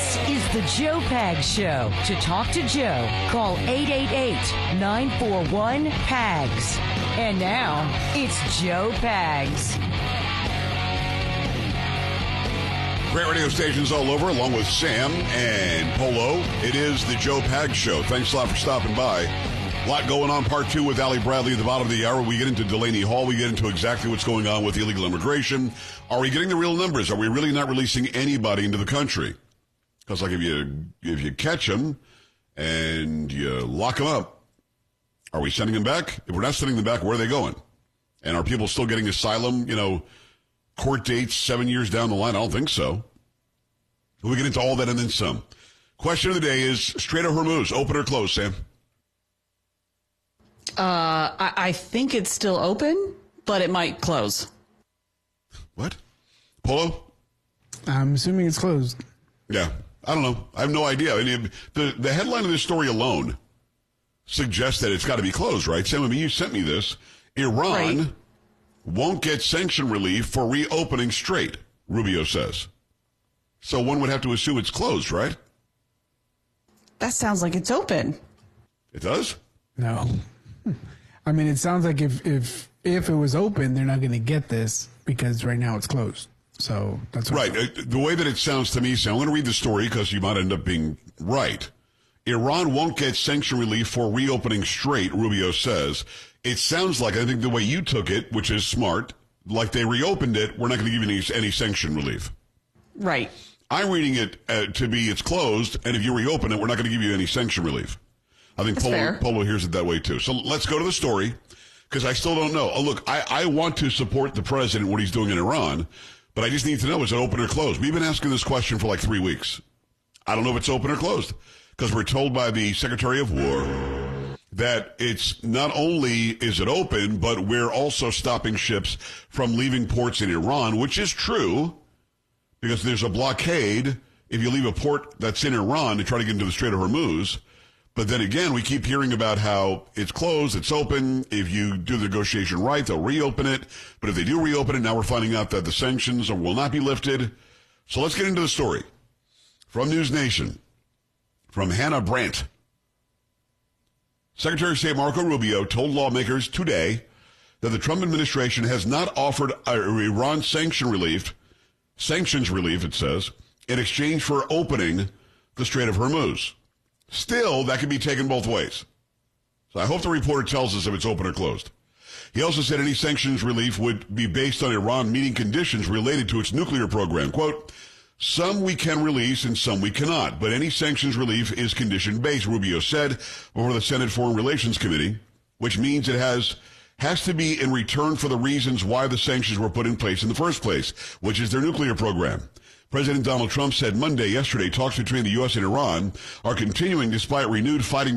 This is the Joe Pags Show. To talk to Joe, call 888-941-PAGS. And now, it's Joe Pags. Great radio stations all over, along with Sam and Polo. It is the Joe Pags Show. Thanks a lot for stopping by. A lot going on. Part two with Allie Bradley at the bottom of the hour. We get into Delaney Hall. We get into exactly what's going on with illegal immigration. Are we getting the real numbers? Are we really not releasing anybody into the country? Because like if you catch them and you lock them up, are we sending them back? If we're not sending them back, where are they going? And are people still getting asylum, court dates 7 years down the line? I don't think so. We get into all that and then some. Question of the day is Strait of Hormuz, open or closed, Sam? I think it's still open, but it might close. What? Polo? I'm assuming it's closed. Yeah. I don't know. I have no idea. I mean, the headline of this story alone suggests that it's got to be closed, right? Sam, I mean, you sent me this. Iran won't get sanction relief for reopening Strait, Rubio says. So one would have to assume it's closed, right? That sounds like it's open. It does? No. I mean, it sounds like if it was open, they're not going to get this because right now it's closed. So that's what right. The way that it sounds to me, Sam, I'm going to read the story because you might end up being right. Iran won't get sanction relief for reopening Strait, Rubio says. It sounds like, I think the way you took it, which is smart, like they reopened it, we're not going to give you any sanction relief. Right. I'm reading it to be it's closed, and if you reopen it, we're not going to give you any sanction relief. I think Polo hears it that way, too. So let's go to the story, because I still don't know. Oh, look, I want to support the president, what he's doing in Iran, but I just need to know, is it open or closed? We've been asking this question for like 3 weeks. I don't know if it's open or closed, because we're told by the Secretary of War that it's not only is it open, but we're also stopping ships from leaving ports in Iran, which is true, because there's a blockade if you leave a port that's in Iran to try to get into the Strait of Hormuz. But then again, we keep hearing about how it's closed, it's open. If you do the negotiation right, they'll reopen it. But if they do reopen it, now we're finding out that the sanctions will not be lifted. So let's get into the story. From News Nation, from Hannah Brandt. Secretary of State Marco Rubio told lawmakers today that the Trump administration has not offered Iran sanctions relief, it says, in exchange for opening the Strait of Hormuz. Still, that can be taken both ways. So I hope the reporter tells us if it's open or closed. He also said any sanctions relief would be based on Iran meeting conditions related to its nuclear program. Quote, some we can release and some we cannot, but any sanctions relief is condition-based, Rubio said before the Senate Foreign Relations Committee, which means it has to be in return for the reasons why the sanctions were put in place in the first place, which is their nuclear program. President Donald Trump said yesterday, talks between the U.S. and Iran are continuing despite renewed fighting